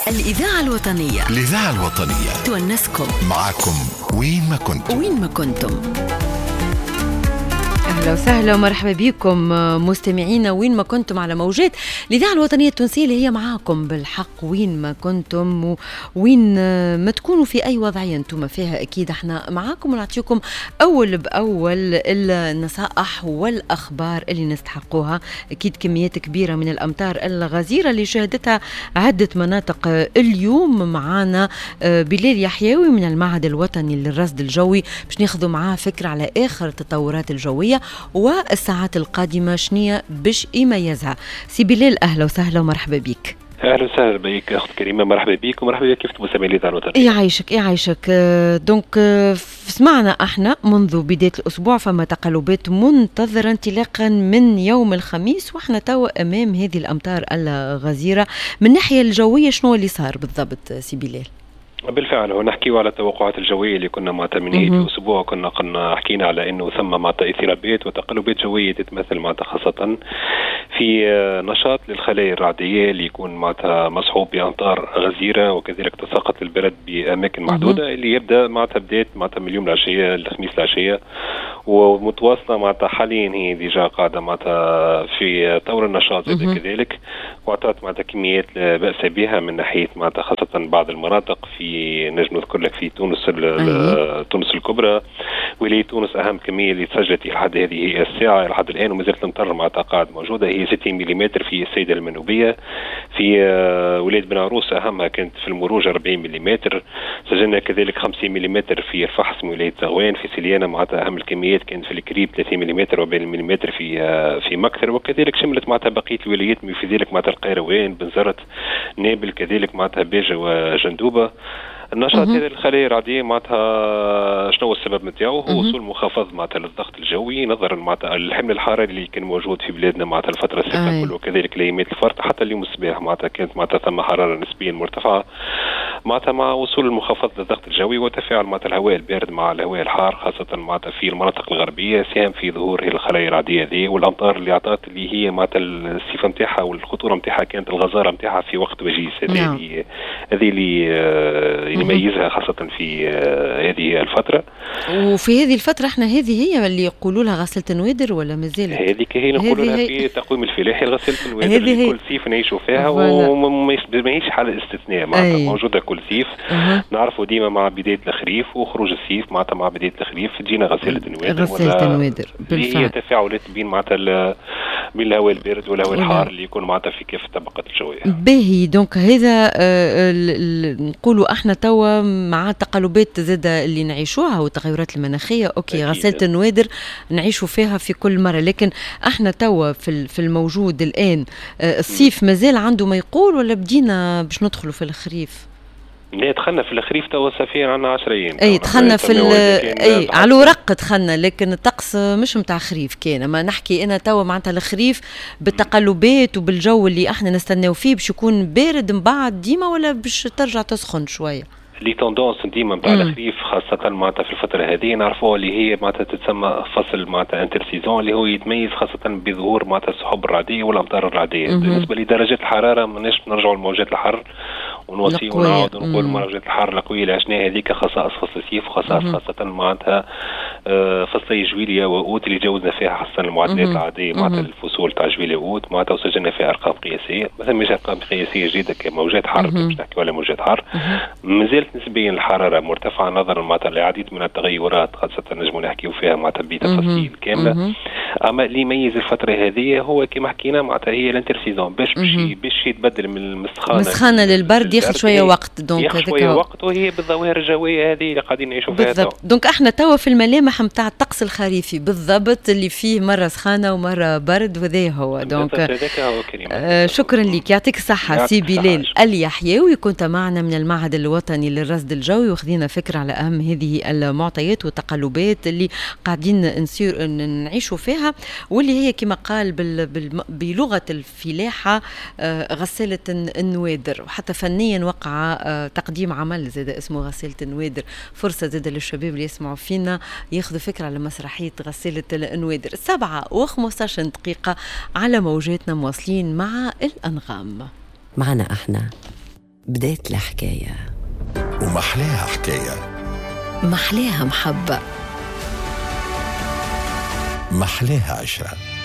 الإذاعة الوطنية. الإذاعة الوطنية تونسكم معكم وين ما كنتم. أهلا وسهلا ومرحبا بكم مستمعينا وين ما كنتم على موجات الإذاعة الوطنية التونسية اللي هي معاكم بالحق وين ما كنتم وين ما تكونوا في أي وضعية أنتم فيها. أكيد احنا معاكم ونعطيكم أول بأول النصائح والأخبار اللي نستحقوها. أكيد كميات كبيرة من الأمطار الغزيرة اللي شهدتها عدة مناطق اليوم. معانا بلال يحيوي من المعهد الوطني للرصد الجوي باش ناخذوا معاه فكرة على آخر التطورات الجوية والساعات القادمة شنية باش يميزها. سي بلال أهلا وسهلا ومرحبا بك. اهلا وسهلا بك اخت كريمه، مرحبا بك ومرحبا بك كيف مستمعين الاذاعه الوطنيه. يعيشك. دونك سمعنا احنا منذ بدايه الاسبوع فما تقلبات منتظره انطلاقا من يوم الخميس، واحنا توا امام هذه الامطار الغزيره. من الناحيه الجويه شنو اللي صار بالضبط سي بلال؟ بالفعل هو نحكيوا على التوقعات الجويه اللي كنا معناتها من هذه الاسبوع كنا حكينا على انه ثم معناتها اضطرابات وتقلبات جويه تتمثل معناتها خاصه في نشاط للخلايا الرعديه اللي يكون معناتها مصحوب بامطار غزيره، وكذلك تساقط البرد باماكن محدوده اللي يبدا معناتها بدايه معناتها من اليوم العشيه للخميس العشيه ومتواصله معناتها حاليا هي ديجا قاعده معناتها في طور النشاط كذلك، واعطت معناتها كميات لا باس بها من ناحيه معناتها خاصه بعض المناطق في نجم نذكر لك في تونس تونس الكبرى، ولاية تونس أهم كمية اللي تسجلت لحد هذه الساعة لحد الآن وما زالت الأمطار معناتها قاعدة موجودة هي 60 ملم في السيدة المنوبية. في ولاية بن عروس أهمها كانت في المروج 40 ملم. سجلنا كذلك 50 ملم في الفحص من ولاية زغوان. في سليانة معناتها أهم الكميات كانت في الكريب 30 ملم و40 ملم في مكثر، وكذلك شملت معناتها بقية الولايات في ذلك معناتها القيروان بنزرت نابل كذلك معناتها باجة وجندوبة. النشاط هذا الخلايا الرعديه معناتها شنو هو السبب نتاعو؟ هو وصول منخفض معناتها للضغط الجوي نظرا معناتها الحمل الحراري اللي كان موجود في بلادنا معناتها الفتره السابقه كله، وكذلك الايامات الفرق حتى اليوم الصباح معناتها كانت معناتها ثم حراره نسبيا مرتفعه معناتها مع وصول المنخفض للضغط الجوي وتفاعل معناتها الهواء البارد مع الهواء الحار خاصه معناتها في المناطق الغربيه ساهم في ظهور هذه الخلايا الرعديه ذي، والامطار اللي عطات اللي هي معناتها الصفه نتاعها والخطوره نتاعها كانت الغزاره نتاعها في وقت وجيز. هذه اللي يميزها خاصة في هذه الفترة. وفي هذه الفترة احنا هذه هي اللي يقولوا لها غسالة النوادر ولا مازالت؟ هذه هي نقولوا لها في تقويم الفلاحي غسالة النوادر اللي كل صيف نعيشوا فيها وما حالة استثناء معناتها موجودة كل صيف. نعرفوا ديما مع بداية الخريف وخروج الصيف معناتها مع بداية الخريف تجينا غسالة النوادر. غسالة النوادر بالفعل هي تفاعلات بين معناتها بين الهواء البارد والهواء الحار اللي يكون معناتها في كافة الطبقات الجوية. باهي دونك هذا نقولوا احنا توا مع التقلبات زادة اللي نعيشوها والتغيرات المناخية اوكي غسالة النوادر نعيشوا فيها في كل مرة، لكن احنا توا في الموجود الآن الصيف مازال عنده ما يقول ولا بدينا باش ندخلوا في الخريف؟ لا دخلنا في الخريف توا صافي عنا 10 ايام. اي دخلنا في على الورق دخلنا، لكن الطقس مش متاع خريف كان. ما نحكي انا توا معناتها الخريف بالتقلبات وبالجو اللي احنا نستناو فيه باش يكون بارد من بعد ديما ولا باش ترجع تسخن شويه؟ لي توندونس ديما نتاع الخريف خاصة معناتها في الفترة هذه نعرفوها اللي هي معناتها تتسمى فصل معناتها انترسيزون اللي هو يتميز خاصة بظهور معناتها السحب الرعدية والأمطار الرعدية. بالنسبة لدرجات الحرارة ماناش نرجعوا لموجات الحر ونوصي ونعاود نقول موجات الحر القوية اللي عشناها هذيك خصائص فصل الصيف وخصائص خاصة معناتها فصلي جويلية وأوت اللي جوزنا فيها حسن المعدلات العادية معناتها الفصول تاع جويلية وأوت معناتها وسجلنا فيها أرقام قياسية. ما ثماش أرقام قياسية جيدة كموجات حر باش نحكي ولا موجات حر. مازال نسبيا الحرارة مرتفعة نظرا معناتها لعديد من التغيرات خاصة نجموا نحكيو فيها معناتها بتفاصيل كاملة. أما اللي يميز الفترة هذه هو كما حكينا معناتها هي الانترسيزون باش يتبدل من السخانة للبرد ياخذ شوية وقت. دونك ياخذ شوية وقت وهي بالظواهر الجوية هذه اللي قاعدين نعيشوا فيها بالضبط. دونك احنا توا في الملامح نتاع الطقس الخريفي بالضبط اللي فيه مرة سخانة ومرة برد وذا هو. دونك شكرا لك يعطيك الصحة سي بلال اليحيوي كنت معنا من المعهد الوطني للرصد الجوي وخذينا فكرة على أهم هذه المعطيات والتقلبات اللي قاعدين نعيشوا فيها واللي هي كما قال بلغة الفلاحة غسالة النوادر. وحتى فنيا وقع تقديم عمل زاد اسمه غسالة النوادر، فرصة زاد للشباب اللي يسمعوا فينا ياخذوا فكرة على مسرحية غسالة النوادر. 7:15 دقيقة على موجاتنا مواصلين مع الأنغام. معنا احنا بداية الحكاية ومحلاها حكاية، محلاها محبة، محلاها عشرة.